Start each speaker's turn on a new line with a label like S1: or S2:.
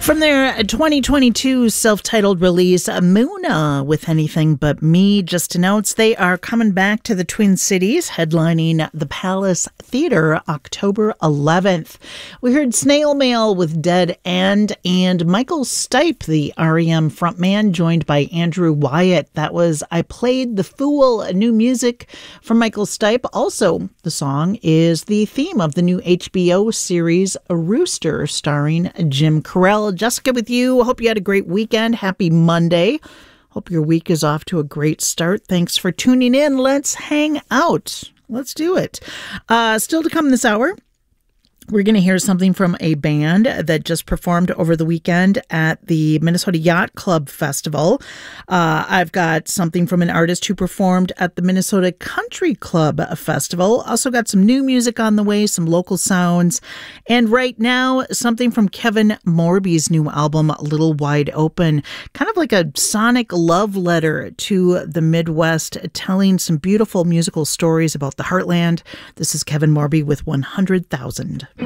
S1: From their 2022 self-titled release, Muna with Anything But Me just announced they are coming back to the Twin Cities, headlining the Palace Theater October 11th. We heard Snail Mail with Dead End and Michael Stipe, the REM frontman, joined by Andrew Wyatt. That was I Played the Fool, new music from Michael Stipe. Also, the song is the theme of the new HBO series Rooster, starring Jim Carell. Jessica with you. Hope you had a great weekend. Happy Monday. Hope your week is off to a great start. Thanks for tuning in. Let's hang out. Let's do it. Still to come this hour, we're going to hear something from a band that just performed over the weekend at the Minnesota Yacht Club Festival. I've got something from an artist who performed at the Minnesota Country Club Festival. Also got some new music on the way, some local sounds. And right now, something from Kevin Morby's new album, Little Wide Open. Kind of like a sonic love letter to the Midwest, telling some beautiful musical stories about the heartland. This is Kevin Morby with 100,000.